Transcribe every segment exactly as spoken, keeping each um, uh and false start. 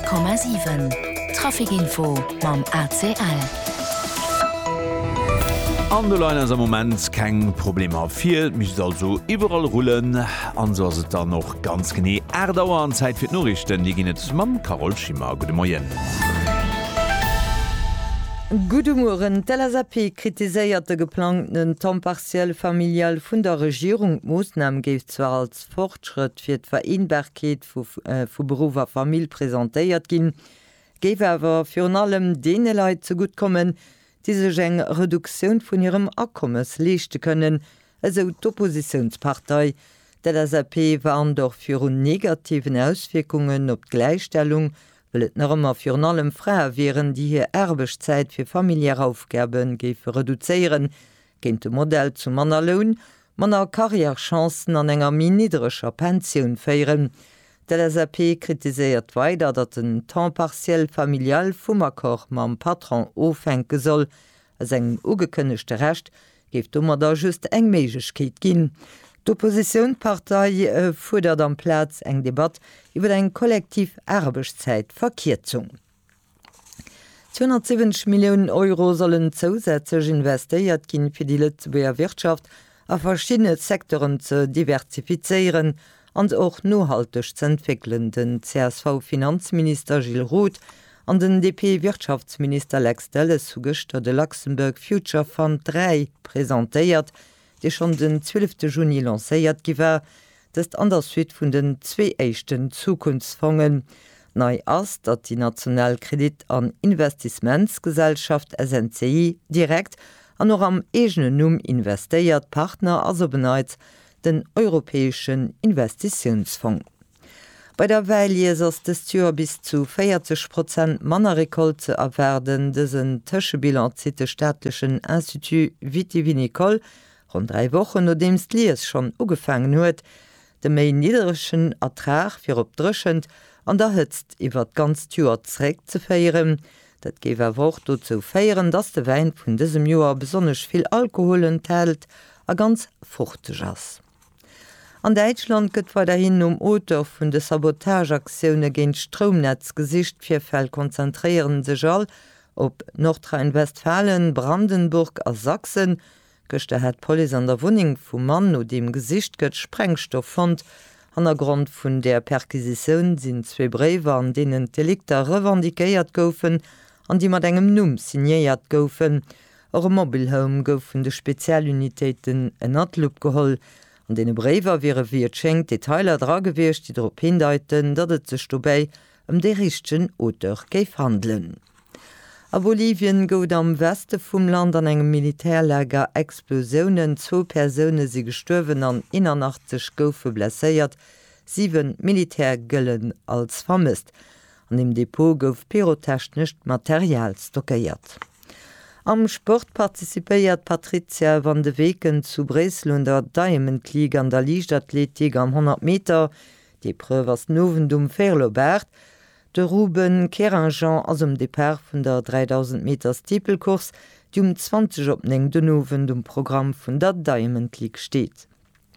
Komma sieben Trafikinfo mam A C L. An de Leine am moment keng Problem afir, mis also iwwerall rollen, anso se da noch ganz gené Erdauer an Zeit fir Norrichten, die ginnet mam Carol Schimmer Gude Moien. Gudemuren Tel Aviv kritiséiert de geplanten tempartiell familial vun der Regierung Moosnamen géif zwar als Fortschritt fir d'Vereinbarkeet vu äh, Berufer Famill präsentéiert ginn, géif awer fir an allem dee Leiit zu gut kommen, diese eng Reduktion vun ihrem Akkommes leeschte können, eso d'Oppositionspartei Tel Aviv waren doch fir un negativen Auswirkungen op d'Gleichstellung, et normal fir allem Fraer wären, die hier Erbegzeit fir familiäre Aufgaben gefe reduzieren, géint de Modell zu Mannerlohn, manner Karrierechancen an enger mi niedrigscher Pension féieren. Tel Aviv kritiséiert weiter, dat den temps partiell familial vum Akkor mam Patron ofenke soll, as eng ugekënnechte Recht geft dummer da just eng Meigkeet ginn. D'Oppositionspartei äh, fudert am Platz eng Debatt iwwer eng kollektiv Erbegzeitverkierzung. zweihundertsiebzig Millionen Euro sollen zusätzlich investiert ginn fir die Lützeburger Wirtschaft a verschiedene Sektoren zu diversifizieren an och nohalteg zu entwickeln. Den C S V-Finanzminister Gilles Roth an den D P-Wirtschaftsminister Lex Delles zugechter de Luxemburg Future Fund drei präsentéiert, die schon den zwölften Juni lancéiert giwer, dat an der Süd vun den zwee éischten Zukunftsfongen. Nei ass, dat die Nationalkredit an Investimentsgesellschaft S N C I direkt an noch am egene Numm investéiert Partner also beneit den Europäischen Investitionsfonds. Bei der Weilie ass des Tür bis zu vierzig Prozent Mannerrekol ze erwerden, dessen Tëschebilan zite staatlichen Institut Vitivinicole, rund drei Wochen no dems Lies schon ugefangen huet, de méi niederschen Ertrag fir opdrschend an der hëtzt iwwer ganz Joer zräg ze féieren. Dat gewer woch do zu féieren, dats de Wein vun diesem Joer besonnech viel Alkohol enthält, a ganz fruchtig ass. An Deutschland gëtt weiterhin um Auto vun de Sabotageaktionune géint Stromnetzgesicht firfäll konzentriieren sech all op Nordrhein-Westfalen, Brandenburg a Sachsen, Göchte het Poli an der Wuning vum Mann no dem Gesicht gëtt Sprengstoff fand. An der Grund vun der Perquisition sinn zwee Brewer an denen Delikter revendikéiert goufen, an die mat engem Numm signéiert goufen. Eure Mobilhome goufen de Spezialunitéiten en Atlup geholl. An dee Brewer wäre wie schenkt Detailer dragewircht, die drop hindeiten, dat et sech dobäi ëm de richchten Oter géif handeln. A Bolivien gout am Weste vum Land an engem Militärläger Explosionen, zwo Persone si gestuerwen an innerachtzig goufe blesséiert, sieben Militärgëllen als vermisst. An dem Depot gouf pyrotechnisch Material stockeiert. Am Sport partizipéiert Patricia van de Weken zu Bresel der Diamond League an der Liichtathletik am hundert Meter, die Prøvers nowen dum Ferlobert. De Ruben Keranjean ass dem Depart vun der dreitausend Meter Stiepelkurs, die um zwanzig op eng de Nowen dem Programm vun der Diamond League steht.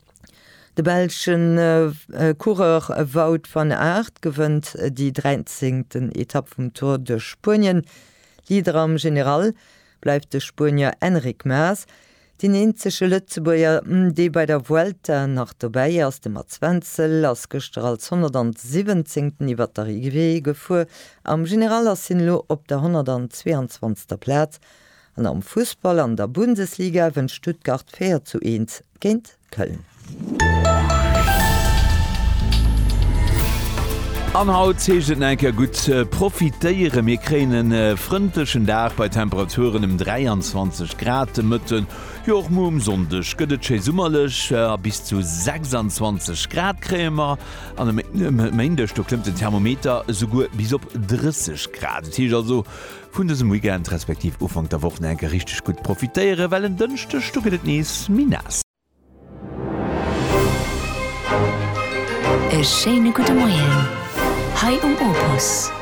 De Belschen äh, Coureur Wout van Aert gewënnt äh, die dreizehnten Etappe vum Tour de Spien. Lieder am General bleibt de Spanier Enric Mas, den enzesche Lützeburger, die bei der Vuelta nach dabei aus dem Advenzel als gestern als hundertsiebzehnten iwwer der Rigwe gefu, am General Sinlo op der hundertzweiundzwanzigsten Platz, an am Fußball an der Bundesliga wenn Stuttgart vier zu eins géint Köln. An Haut seget enker gut äh, profitéiere mir kränen äh, fronteschen Dach bei Temperaturen im dreiundzwanzig Grad Mëtten. Joch mum sondech gëtt che summerlech äh, bis zu sechsundzwanzig Grad krämer. An Mindech do klimmt den Thermometer so bis op dreißig Grad. Hi also vun desem Weekend respektiv ufang der Wochen enke richtig gut profitéiere, well en dënchte stuket nees Minas. E schöne gute Morgen. Hi um Opus.